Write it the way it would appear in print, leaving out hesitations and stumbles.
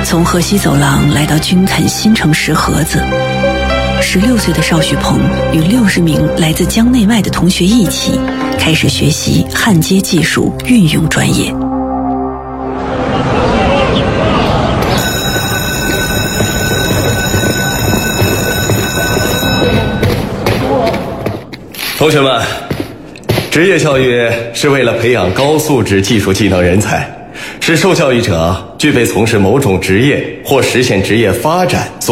从河西走廊来到军垦新城石河子。16岁的邵旭鹏与60名来自江内外的同学一起，开始学习焊接技术运用专业。 同学们，职业教育是为了培养高素质技术技能人才，使受教育者具备从事某种职业或实现职业发展